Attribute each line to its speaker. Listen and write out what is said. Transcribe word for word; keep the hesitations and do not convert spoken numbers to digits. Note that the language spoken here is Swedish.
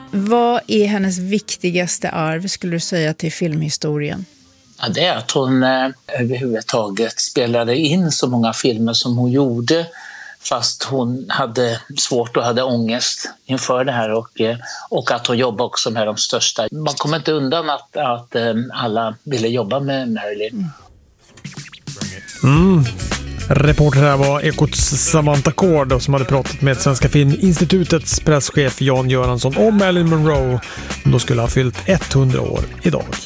Speaker 1: Vad är hennes viktigaste arv, skulle du säga, till filmhistorien?
Speaker 2: Ja, det är att hon eh, överhuvudtaget spelade in så många filmer som hon gjorde, fast hon hade svårt och hade ångest inför det här, och, eh, och att hon jobbade också med de största. Man kommer inte undan att, att eh, alla ville jobba med Marilyn.
Speaker 3: Mm. Reporter här var Ekots Samantha Kård som hade pratat med Svenska Filminstitutets presschef Jan Göransson om Marilyn Monroe, som då skulle ha fyllt hundra år idag.